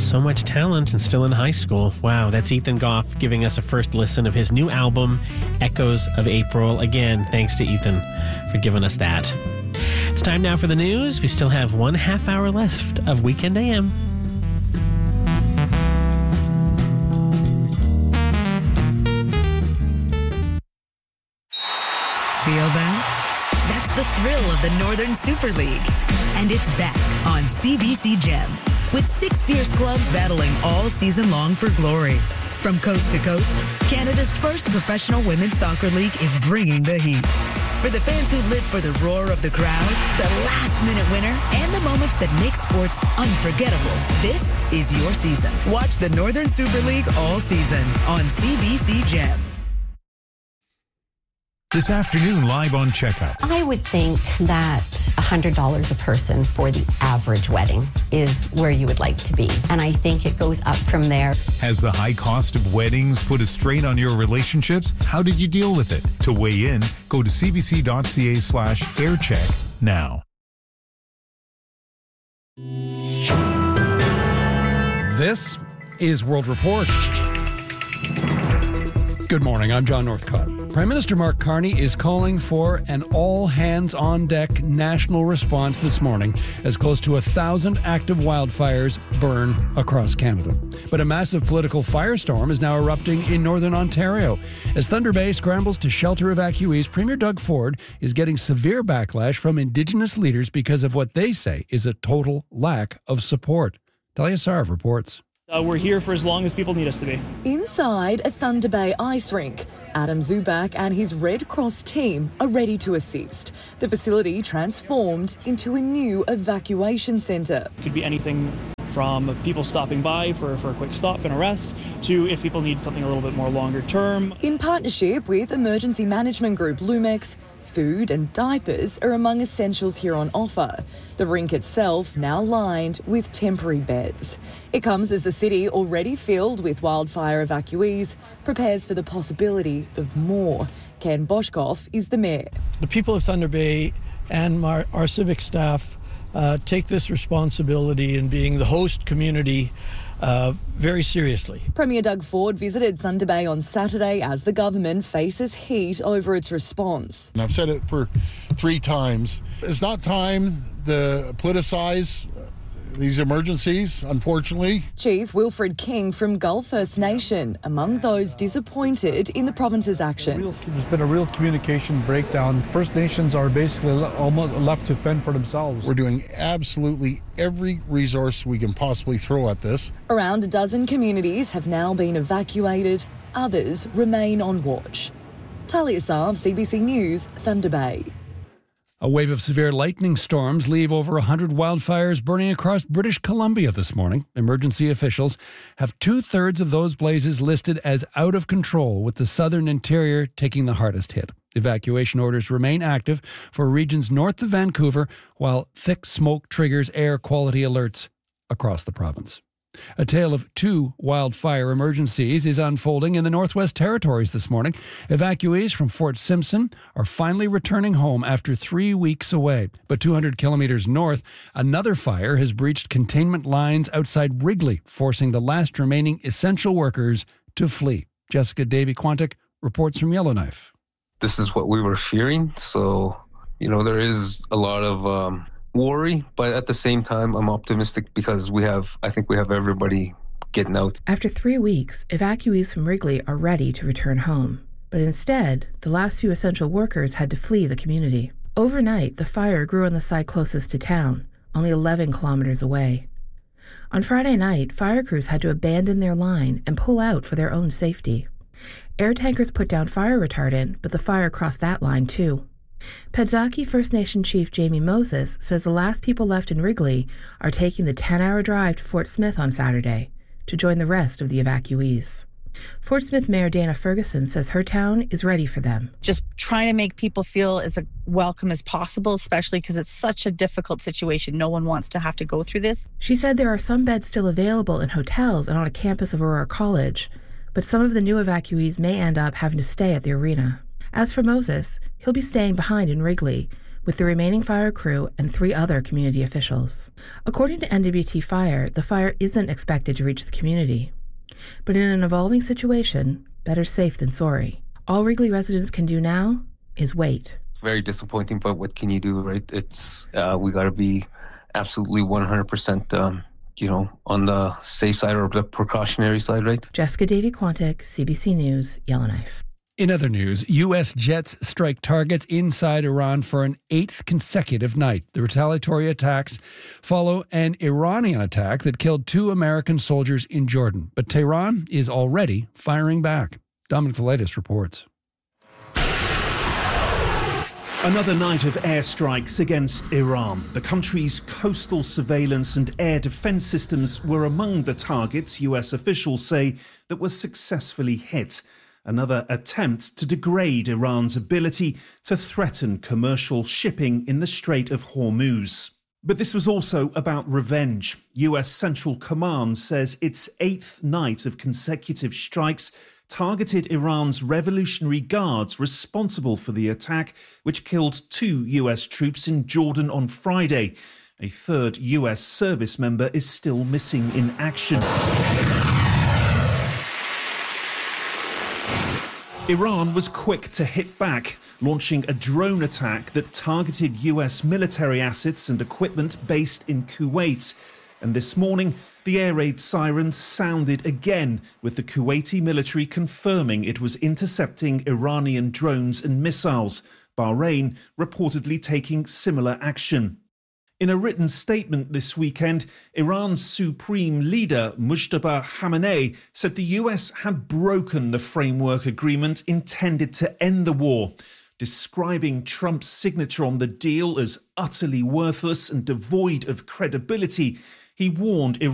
so much talent and still in high school. Wow, that's Ethan Goff giving us a first listen of his new album, Echoes of April. Again, thanks to Ethan for giving us that. It's time now for the news. We still have 1/2 hour left of Weekend AM. Feel that? That's the thrill of the Northern Super League. And it's back on CBC Gem, with 6 fierce clubs battling all season long for glory. From coast to coast, Canada's first professional women's soccer league is bringing the heat. For the fans who live for the roar of the crowd, the last-minute winner, and the moments that make sports unforgettable, this is your season. Watch the Northern Super League all season on CBC Gem. This afternoon, live on Checkup. I would think that $100 a person for the average wedding is where you would like to be. And I think it goes up from there. Has the high cost of weddings put a strain on your relationships? How did you deal with it? To weigh in, go to cbc.ca/aircheck now. This is World Report. Good morning, I'm John Northcott. Prime Minister Mark Carney is calling for an all-hands-on-deck national response this morning as close to 1,000 active wildfires burn across Canada. But a massive political firestorm is now erupting in northern Ontario. As Thunder Bay scrambles to shelter evacuees, Premier Doug Ford is getting severe backlash from Indigenous leaders because of what they say is a total lack of support. Talia Sarv reports. We're here for as long as people need us to be. Inside a Thunder Bay ice rink, Adam Zubak and his Red Cross team are ready to assist. The facility transformed into a new evacuation centre. It could be anything from people stopping by for a quick stop and a rest to if people need something a little bit more longer term. In partnership with emergency management group Lumex, food and diapers are among essentials here on offer. The rink itself now lined with temporary beds. It comes as the city, already filled with wildfire evacuees, prepares for the possibility of more. Ken Boschkoff is the mayor. The people of Thunder Bay and our civic staff take this responsibility in being the host community very seriously. Premier Doug Ford visited Thunder Bay on Saturday as the government faces heat over its response. And I've said it for 3 times. It's not time to politicize these emergencies, unfortunately. Chief Wilfred King from Gull First Nation, among those disappointed in the province's actions. There's been a real communication breakdown. First Nations are basically almost left to fend for themselves. We're doing absolutely every resource we can possibly throw at this. Around a dozen communities have now been evacuated. Others remain on watch. Talia Sarv, CBC News, Thunder Bay. A wave of severe lightning storms leave over 100 wildfires burning across British Columbia this morning. Emergency officials have 2/3 of those blazes listed as out of control, with the southern interior taking the hardest hit. Evacuation orders remain active for regions north of Vancouver, while thick smoke triggers air quality alerts across the province. A tale of 2 wildfire emergencies is unfolding in the Northwest Territories this morning. Evacuees from Fort Simpson are finally returning home after 3 weeks away. But 200 kilometers north, another fire has breached containment lines outside Wrigley, forcing the last remaining essential workers to flee. Jessica Davy-Quantick reports from Yellowknife. This is what we were fearing, so, there is a lot of worry, but at the same time, I'm optimistic because I think we have everybody getting out. After 3 weeks, evacuees from Wrigley are ready to return home. But instead, the last few essential workers had to flee the community. Overnight, the fire grew on the side closest to town, only 11 kilometers away. On Friday night, fire crews had to abandon their line and pull out for their own safety. Air tankers put down fire retardant, but the fire crossed that line too. Pedzaki First Nation Chief Jamie Moses says the last people left in Wrigley are taking the 10-hour drive to Fort Smith on Saturday to join the rest of the evacuees. Fort Smith Mayor Dana Ferguson says her town is ready for them. Just trying to make people feel as welcome as possible, especially because it's such a difficult situation. No one wants to have to go through this. She said there are some beds still available in hotels and on a campus of Aurora College, but some of the new evacuees may end up having to stay at the arena. As for Moses, he'll be staying behind in Wrigley, with the remaining fire crew and 3 other community officials. According to NWT Fire, the fire isn't expected to reach the community. But in an evolving situation, better safe than sorry. All Wrigley residents can do now is wait. Very disappointing, but what can you do, right? It's we got to be absolutely 100%, on the safe side or the precautionary side, right? Jessica Davy-Quantick, CBC News, Yellowknife. In other news, U.S. jets strike targets inside Iran for an 8th consecutive night. The retaliatory attacks follow an Iranian attack that killed 2 American soldiers in Jordan. But Tehran is already firing back. Dominic Velitis reports. Another night of airstrikes against Iran. The country's coastal surveillance and air defense systems were among the targets US officials say that were successfully hit. Another attempt to degrade Iran's ability to threaten commercial shipping in the Strait of Hormuz. But this was also about revenge. US Central Command says its 8th night of consecutive strikes targeted Iran's Revolutionary Guards responsible for the attack, which killed 2 US troops in Jordan on Friday. A 3rd US service member is still missing in action. Iran was quick to hit back, launching a drone attack that targeted US military assets and equipment based in Kuwait. And this morning, the air raid sirens sounded again, with the Kuwaiti military confirming it was intercepting Iranian drones and missiles, Bahrain reportedly taking similar action. In a written statement this weekend, Iran's supreme leader, Mujtaba Khamenei, said the US had broken the framework agreement intended to end the war, describing Trump's signature on the deal as utterly worthless and devoid of credibility. He warned